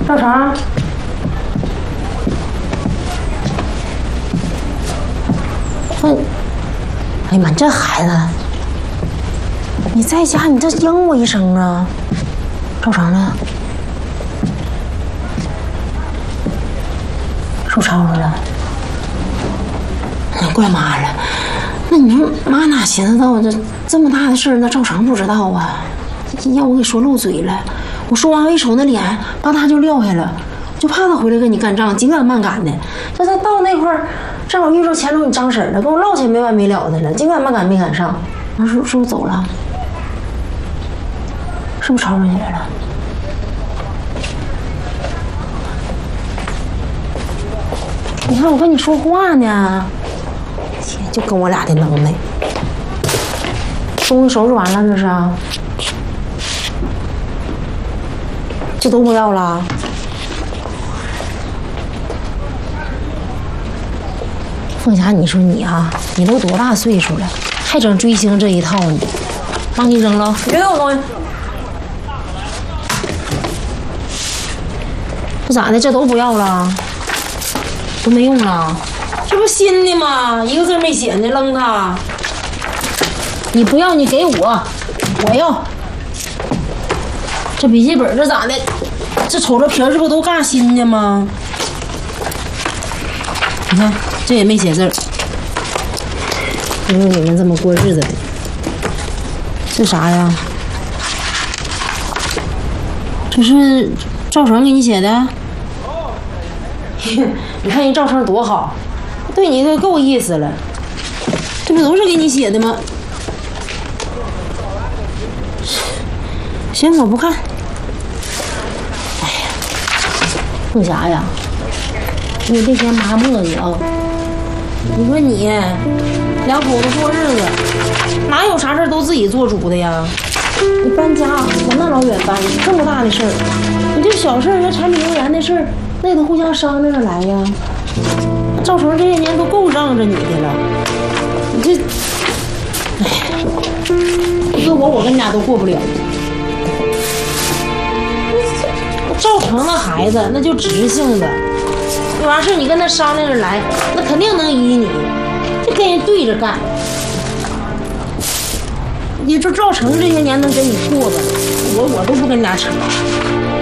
赵成，说，哎呀妈，这孩子，你在家你这应我一声啊！赵成呢？受吵着了。怪妈了，那你说妈哪寻思到这么大的事儿，那赵成不知道啊？要我给说漏嘴了，我说完我一瞅那脸，把他就撂下了，就怕他回来跟你干仗，紧赶慢赶的。这他到那块儿，正好遇着前头你张婶了，跟我唠起没完没了的了，紧赶慢赶没赶上。那是不是走了？是不是吵吵起来了？你看我跟你说话呢。就跟我俩的能耐，东西收拾完了这是？这都不要了？凤霞，你说你啊，你都多大岁数了，还整追星这一套呢？妈给你扔了，别给我东西。这咋的？这都不要了？都没用了？这不新的吗？一个字没写呢，扔它！你不要，你给我，我要。这笔记本这咋的？这瞅着皮儿，这不都嘎新的吗？你看，这也没写字儿。因为你们这么过日子的，这啥呀？这是赵成给你写的？你看人赵成多好。对你都够意思了，这不都是给你写的吗？行，我不看。哎呀，凤霞呀，你别嫌妈磨叽啊！你说你两口子过日子，哪有啥事都自己做主的呀？你搬家往那老远搬，这么大的事儿，你这小事儿，这柴米油盐的事儿，那也得互相商量着来呀。赵成这些年都够让着你的了，你这，哎呀，搁我跟你俩都过不了。赵成那孩子那就直性子，有啥事你跟他商量着来，那肯定能依你，就跟人对着干。你说赵成这些年能跟你过吧，我都不跟你俩扯。